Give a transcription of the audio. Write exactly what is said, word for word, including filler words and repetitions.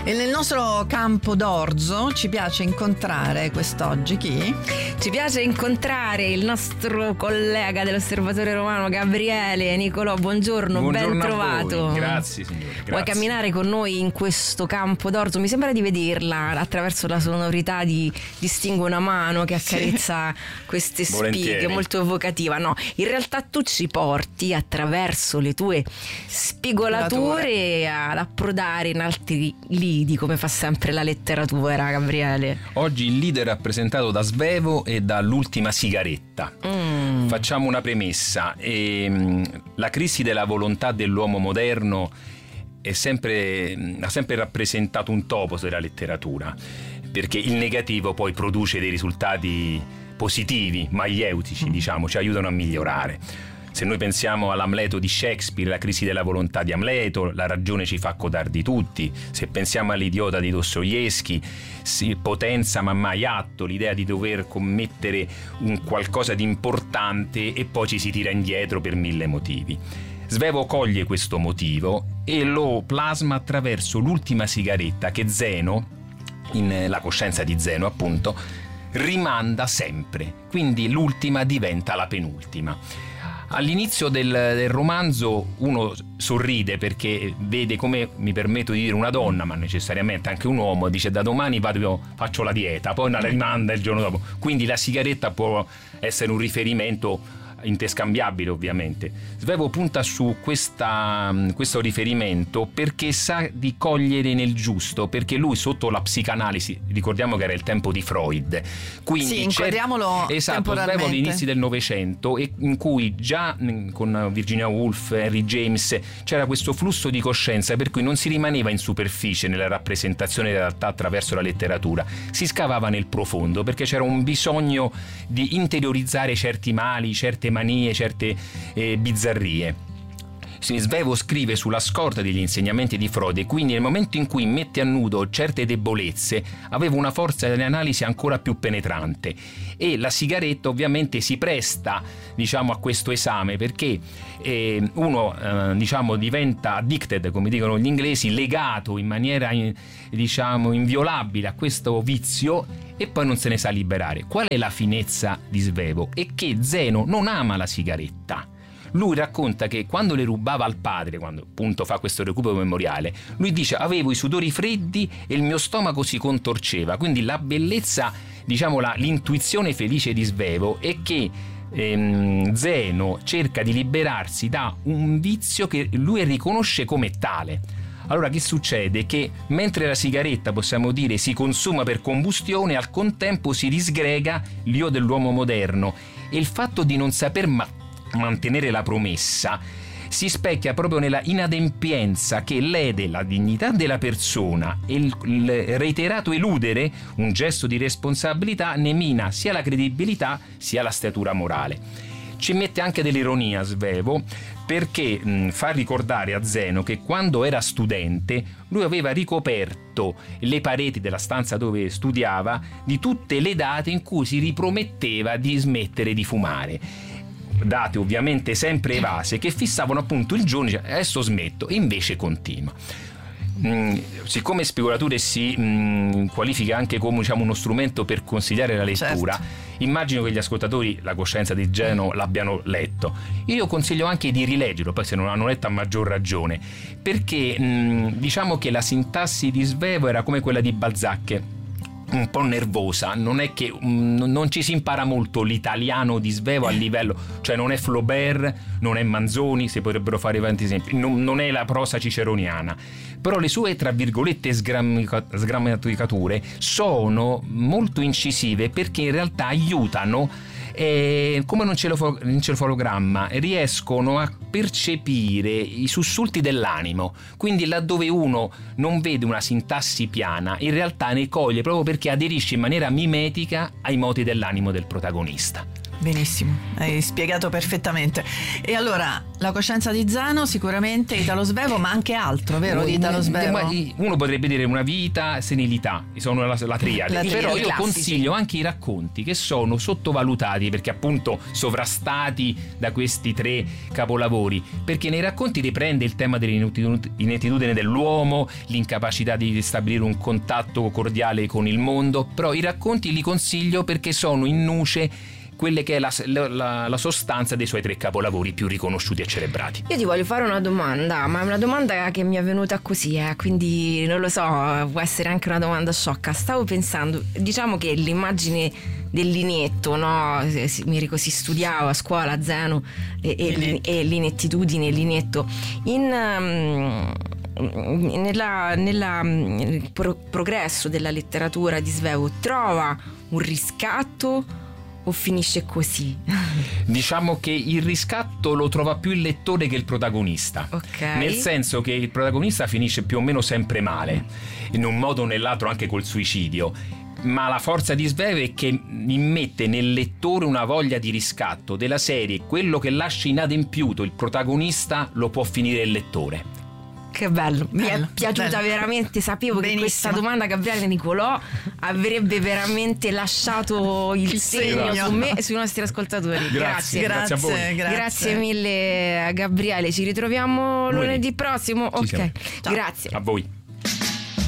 E nel nostro campo d'orzo ci piace incontrare quest'oggi chi? Ci piace incontrare il nostro collega dell'Osservatore Romano, Gabriele. Nicolò, buongiorno, buongiorno ben trovato. Grazie signore, grazie. Vuoi camminare con noi in questo campo d'orzo? Mi sembra di vederla attraverso la sonorità di Distingo una mano che accarezza sì. queste spighe, molto evocativa. No, in realtà tu ci porti attraverso le tue spigolature ad approdare in altri lidi, come fa sempre la letteratura, Gabriele. Oggi il lead è rappresentato da Svevo e dall'ultima sigaretta. Mm. Facciamo una premessa. E, la crisi della volontà dell'uomo moderno è sempre, ha sempre rappresentato un topos della letteratura, perché il negativo poi produce dei risultati positivi, maieutici, mm. diciamo, ci aiutano a migliorare. Se noi pensiamo all'Amleto di Shakespeare, la crisi della volontà di Amleto, la ragione ci fa codardi tutti. Se pensiamo all'idiota di Dostoevskij, si potenza ma mai atto, l'idea di dover commettere un qualcosa di importante e poi ci si tira indietro per mille motivi. Svevo coglie questo motivo e lo plasma attraverso l'ultima sigaretta che Zeno, in La coscienza di Zeno appunto, rimanda sempre. Quindi l'ultima diventa la penultima. All'inizio del, del romanzo uno sorride perché vede, come mi permetto di dire, una donna, ma necessariamente anche un uomo, dice da domani vado, faccio la dieta, poi la rimanda il giorno dopo. Quindi la sigaretta può essere un riferimento interscambiabile, ovviamente. Svevo punta su questa, questo riferimento perché sa di cogliere nel giusto, perché lui sotto la psicanalisi, ricordiamo che era il tempo di Freud, quindi sì, inquadriamolo esatto, Svevo agli inizi del Novecento, e in cui già con Virginia Woolf, Henry James c'era questo flusso di coscienza per cui non si rimaneva in superficie nella rappresentazione della realtà attraverso la letteratura, si scavava nel profondo perché c'era un bisogno di interiorizzare certi mali, certe manie, certe eh, bizzarrie. Svevo scrive sulla scorta degli insegnamenti di Freud e quindi nel momento in cui mette a nudo certe debolezze aveva una forza di analisi ancora più penetrante, e la sigaretta ovviamente si presta, diciamo, a questo esame perché eh, uno eh, diciamo diventa addicted, come dicono gli inglesi, legato in maniera in, diciamo inviolabile a questo vizio e poi non se ne sa liberare. Qual è la finezza di Svevo? È che Zeno non ama la sigaretta. Lui racconta che quando le rubava al padre, quando appunto fa questo recupero memoriale, lui dice: avevo i sudori freddi e il mio stomaco si contorceva. Quindi la bellezza, diciamo la, l'intuizione felice di Svevo è che ehm, Zeno cerca di liberarsi da un vizio che lui riconosce come tale. Allora che succede? Che mentre la sigaretta, possiamo dire, si consuma per combustione, al contempo si disgrega l'io dell'uomo moderno, e il fatto di non saper ma- mantenere la promessa si specchia proprio nella inadempienza che lede la dignità della persona, e il, il reiterato eludere un gesto di responsabilità ne mina sia la credibilità sia la statura morale. Ci mette anche dell'ironia Svevo, perché mh, fa ricordare a Zeno che quando era studente lui aveva ricoperto le pareti della stanza dove studiava di tutte le date in cui si riprometteva di smettere di fumare, date ovviamente sempre evase che fissavano appunto il giorno, dice, adesso smetto, e invece continua. Mm, siccome Spigolature si mm, qualifica anche come, diciamo, uno strumento per consigliare la lettura, certo, immagino che gli ascoltatori La coscienza di Zeno l'abbiano letto. Io consiglio anche di rileggerlo, poi se non l'hanno letto a maggior ragione, perché mm, diciamo che la sintassi di Svevo era come quella di Balzac, un po' nervosa. Non è che um, non ci si impara molto l'italiano di Svevo a livello, cioè non è Flaubert, non è Manzoni, si potrebbero fare tanti esempi, non, non è la prosa ciceroniana, però le sue, tra virgolette, sgrammica, sgrammaticature sono molto incisive perché in realtà aiutano, eh, come un encefalogramma, riescono a percepire i sussulti dell'animo. Quindi laddove uno non vede una sintassi piana, in realtà ne coglie proprio perché aderisce in maniera mimetica ai moti dell'animo del protagonista. Benissimo, hai spiegato perfettamente. E allora la coscienza di Zano sicuramente Italo Svevo, ma anche altro, vero? Di Italo Svevo, uno potrebbe dire una vita, senilità, sono la, la triade. La triade. Però io Classici. consiglio anche i racconti, che sono sottovalutati perché appunto sovrastati da questi tre capolavori, perché nei racconti riprende il tema dell'inettitudine dell'uomo, l'incapacità di stabilire un contatto cordiale con il mondo. Però i racconti li consiglio perché sono in nuce quelle che è la, la, la sostanza dei suoi tre capolavori più riconosciuti e celebrati. Io ti voglio fare una domanda, ma è una domanda che mi è venuta così, eh, quindi non lo so, può essere anche una domanda sciocca. Stavo pensando, diciamo che l'immagine del linetto, no? Mi si studiava a scuola a Zeno e, e, e l'inettitudine, il linetto. In... Um, nella, nella nel pro- progresso della letteratura di Svevo trova un riscatto o finisce così? Diciamo che il riscatto lo trova più il lettore che il protagonista. Okay. Nel senso che il protagonista finisce più o meno sempre male, in un modo o nell'altro anche col suicidio. Ma la forza di Svevo è che immette nel lettore una voglia di riscatto della serie. Quello che lascia inadempiuto il protagonista lo può finire il lettore. Che bello, mi bello, è piaciuta bello. veramente. Sapevo Benissimo. che questa domanda Gabriele Nicolò avrebbe veramente lasciato il, Il segno segno. su me e sui nostri ascoltatori. Grazie. Grazie. Grazie a voi. Grazie, Grazie mille a Gabriele. Ci ritroviamo lunedì, Lunedì. prossimo. Ci Ok, siamo. Ciao. grazie. A voi.